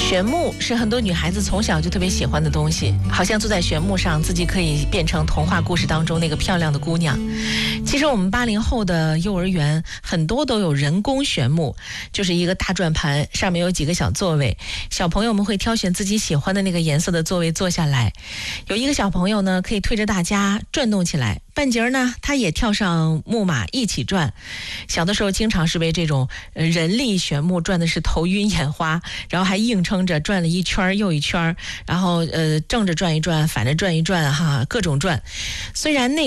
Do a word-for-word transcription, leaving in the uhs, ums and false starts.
旋木是很多女孩子从小就特别喜欢的东西，好像坐在旋木上，自己可以变成童话故事当中那个漂亮的姑娘。其实我们八零后的幼儿园很多都有人工旋木，就是一个大转盘，上面有几个小座位，小朋友们会挑选自己喜欢的那个颜色的座位坐下来。有一个小朋友呢，可以推着大家转动起来，半截呢他也跳上木马一起转。小的时候经常是被这种人力旋木转的是头晕眼花，然后还硬撑着转了一圈又一圈，然后呃正着转一转，反着转一转，哈，各种转。虽然那